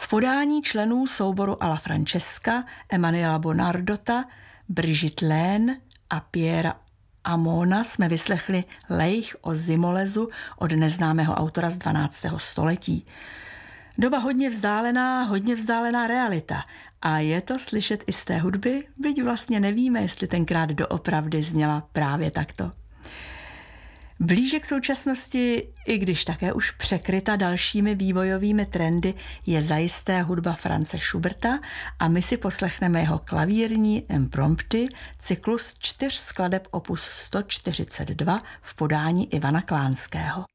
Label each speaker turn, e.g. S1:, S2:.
S1: V podání členů souboru Alla Francesca, Emanuela Bonardota, Brigitte Laine a Piera Amona jsme vyslechli Lejch o Zimolezu od neznámého autora z 12. století. Doba hodně vzdálená realita. A je to slyšet i z té hudby, byť vlastně nevíme, jestli tenkrát doopravdy zněla právě takto. Blíže k současnosti, i když také už překryta dalšími vývojovými trendy, je zajisté hudba Franze Schuberta a my si poslechneme jeho klavírní imprompty, cyklus 4 skladeb opus 142 v podání Ivana Klánského.